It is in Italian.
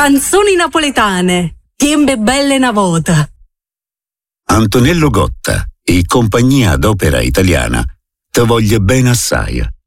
Canzoni napoletane, tiembe belle na vota. Antonello Gotta e compagnia d'opera italiana te voglio bene assai.